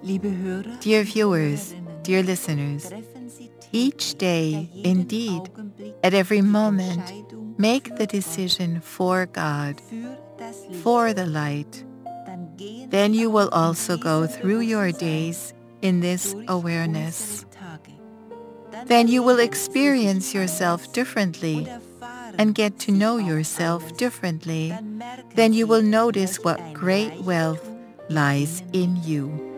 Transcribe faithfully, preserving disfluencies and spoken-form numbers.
Dear viewers, dear listeners, each day, indeed, at every moment, make the decision for God, for the light. Then you will also go through your days in this awareness. Then you will experience yourself differently and get to know yourself differently. Then you will notice what great wealth lies in you.